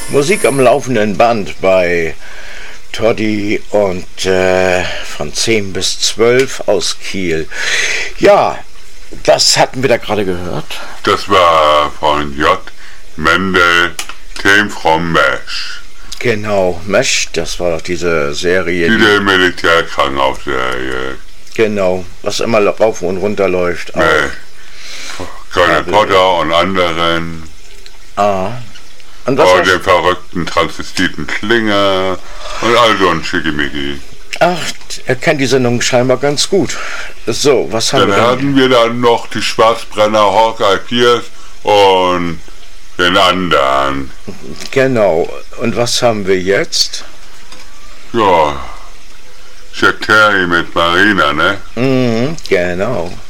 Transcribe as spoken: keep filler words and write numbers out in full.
Musik am laufenden Band bei Toddy und äh, von zehn bis zwölf aus Kiel. Ja, das hatten wir da gerade gehört. Das war von J. Mendel, Came from Mesh. Genau, Mesh, das war doch diese Serie. Diese Militärkrankenhausserie. Genau, was immer rauf und runter läuft. Nee. Colin Potter und anderen. Ah. Und das oh, den verrückten Transvestiten Klinger und all so ein Schickimicki. Ach, er kennt die Sendung scheinbar ganz gut. So, was haben dann wir dann? Dann hatten wir dann noch die Schwarzbrenner Hawkeye Pierce und den anderen. Genau. Und was haben wir jetzt? Ja, Jack Terry mit Marina, ne? Mhm, genau.